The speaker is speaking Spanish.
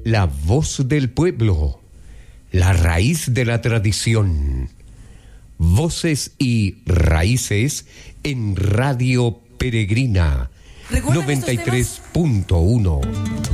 La voz del pueblo, la raíz de la tradición. Voces y raíces en Radio Peregrina 93.1.